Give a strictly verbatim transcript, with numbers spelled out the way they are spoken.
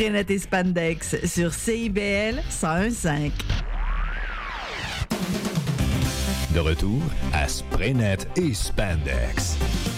Spraynet et Spandex sur C I B L cent un virgule cinq. De retour à Spraynet et Spandex.